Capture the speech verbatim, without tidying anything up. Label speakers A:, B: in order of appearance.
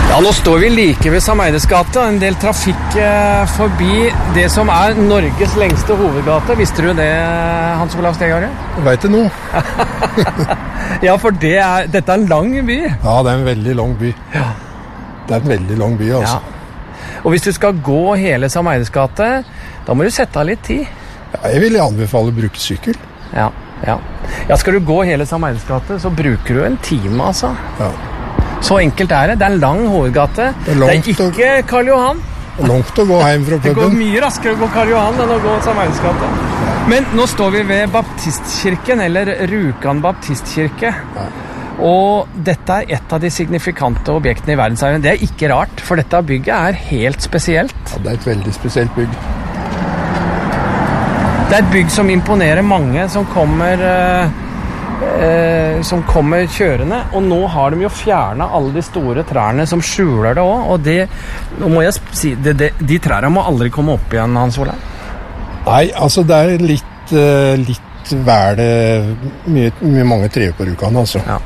A: Ja, nå står vi like ved Sameides gate, en del trafikk eh, forbi det som er Norges lengste hovedgate. Visste du det, Hans Olav Stegare?
B: Jeg vet det nå.
A: Ja, for det er, dette er en lang by.
B: Ja, det er en veldig lang by.
A: Ja.
B: Det er en veldig lang by, altså.
A: Ja. Og hvis du skal gå hele Sameides gate, da må du sette av litt tid.
B: Ja, jeg vil anbefale å bruke sykkel.
A: Ja, ja. Ja, skal du gå hele Sameides gate, så bruker du en time, altså.
B: Ja.
A: Så enkelt er det. Det er en lang hovedgate.
B: Det er,
A: det er ikke Karl Johan.
B: Det er langt å gå hjem fra
A: Det går
B: puben.
A: mye raskere å gå Karl Johan enn å gå Sameides gate. Men nå står vi ved Baptistkirken, eller Rjukan Baptistkirke.
B: Ja.
A: Og dette er et av de signifikante objektene i verdensarven. Det er ikke rart, for dette bygget er helt spesielt.
B: Ja, det er et veldig spesielt bygg.
A: Det er et bygg som imponerer mange som kommer, eh, eh, som kommer kjørende. Og nå har de jo fjernet alle de store trærne som skjuler det også. Og det, nå må jeg si, det, det, de trærne må aldri komme opp igjen, Hans Olav.
B: Nei, altså det er litt, uh, litt vel mye, mye mange trær på Rjukan, altså.
A: Ja.